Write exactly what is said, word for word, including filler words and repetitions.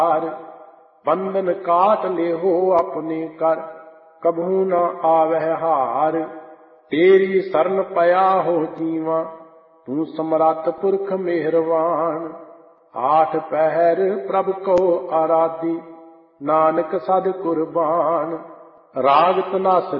बंधन काट ले हो अपने कर, कभू न आवह हार। तेरी शरण पया हो जीवा, तू समरथ पुरख मेहरवान। आठ पहर प्रभ को आराधी, नानक सद कुर्बान। राग तनासरी